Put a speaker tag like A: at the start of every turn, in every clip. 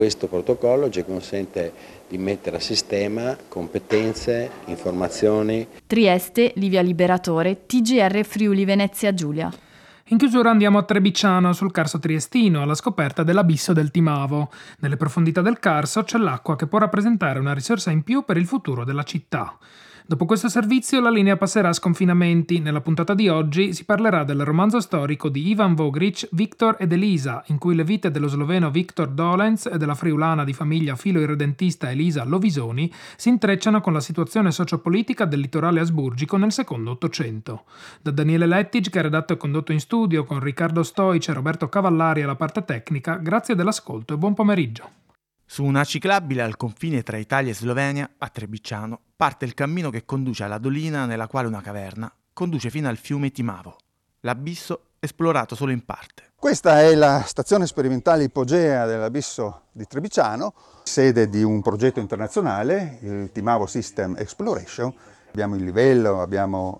A: Questo protocollo ci consente di mettere a sistema competenze, informazioni.
B: Trieste, Livia Liberatore, TGR Friuli Venezia Giulia.
C: In chiusura andiamo a Trebicciano, sul Carso triestino, alla scoperta dell'abisso del Timavo. Nelle profondità del Carso c'è l'acqua che può rappresentare una risorsa in più per il futuro della città. Dopo questo servizio la linea passerà a sconfinamenti. Nella puntata di oggi si parlerà del romanzo storico di Ivan Vogric, Victor ed Elisa, in cui le vite dello sloveno Victor Dolenz e della friulana di famiglia filo-irredentista Elisa Lovisoni si intrecciano con la situazione sociopolitica del litorale asburgico nel secondo Ottocento. Da Daniele Lettig, che ha redatto e condotto in studio, con Riccardo Stoic e Roberto Cavallari alla parte tecnica, grazie dell'ascolto e buon pomeriggio.
D: Su una ciclabile al confine tra Italia e Slovenia, a Trebicciano, parte il cammino che conduce alla dolina nella quale una caverna conduce fino al fiume Timavo, l'abisso esplorato solo in parte.
E: Questa è la stazione sperimentale ipogea dell'abisso di Trebicciano, sede di un progetto internazionale, il Timavo System Exploration. Abbiamo il livello, abbiamo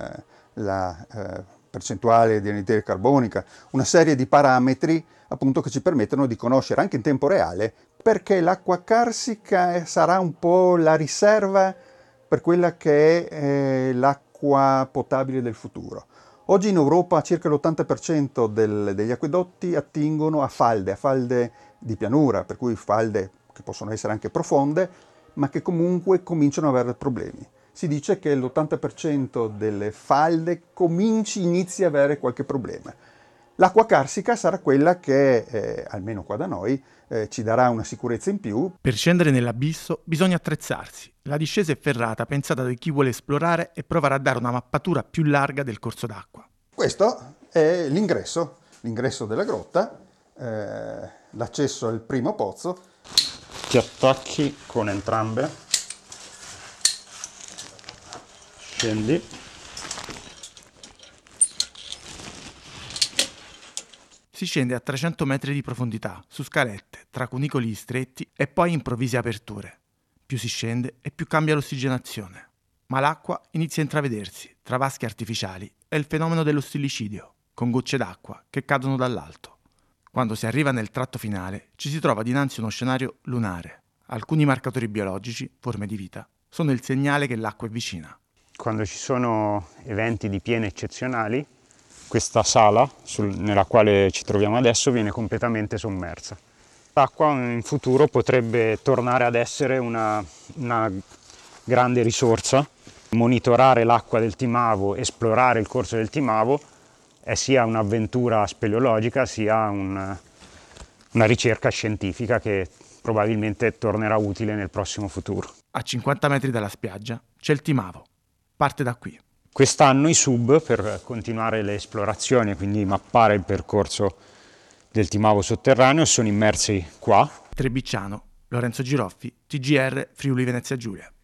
E: la percentuale di anidride carbonica, una serie di parametri appunto che ci permettono di conoscere anche in tempo reale perché l'acqua carsica sarà un po' la riserva per quella che è l'acqua potabile del futuro. Oggi in Europa circa l'80% degli acquedotti attingono a falde di pianura, per cui falde che possono essere anche profonde, ma che comunque cominciano ad avere problemi. Si dice che l'80% delle falde inizia ad avere qualche problema. L'acqua carsica sarà quella che, almeno qua da noi, ci darà una sicurezza in più.
D: Per scendere nell'abisso bisogna attrezzarsi. La discesa è ferrata, pensata da chi vuole esplorare e provare a dare una mappatura più larga del corso d'acqua.
E: Questo è l'ingresso della grotta, l'accesso al primo pozzo.
F: Ti attacchi con entrambe, scendi.
D: Si scende a 300 metri di profondità, su scalette, tra cunicoli stretti e poi improvvise aperture. Più si scende e più cambia l'ossigenazione. Ma l'acqua inizia a intravedersi tra vasche artificiali e il fenomeno dello stillicidio, con gocce d'acqua che cadono dall'alto. Quando si arriva nel tratto finale, ci si trova dinanzi a uno scenario lunare. Alcuni marcatori biologici, forme di vita, sono il segnale che l'acqua è vicina.
F: Quando ci sono eventi di piene eccezionali, questa sala nella quale ci troviamo adesso viene completamente sommersa. L'acqua in futuro potrebbe tornare ad essere una grande risorsa. Monitorare l'acqua del Timavo, esplorare il corso del Timavo è sia un'avventura speleologica sia una ricerca scientifica che probabilmente tornerà utile nel prossimo futuro.
D: A 50 metri dalla spiaggia c'è il Timavo. Parte da qui.
F: Quest'anno i sub, per continuare le esplorazioni e quindi mappare il percorso del Timavo sotterraneo, sono immersi qua.
D: Trebicciano, Lorenzo Giroffi, TGR Friuli Venezia Giulia.